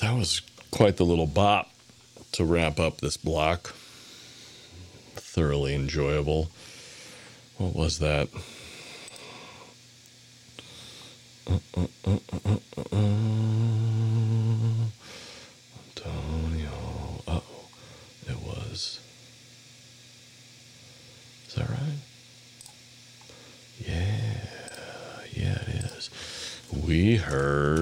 That was quite the little bop to wrap up this block. Thoroughly enjoyable. What was that? Antonio. Uh-oh. It was. Is that right? Yeah. Yeah, it is. We heard